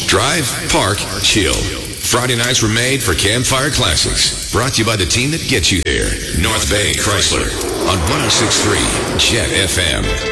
Drive, park, chill. Friday nights were made for Campfire Classics. Brought to you by the team that gets you there. North Bay Chrysler on 106.3 Jet FM.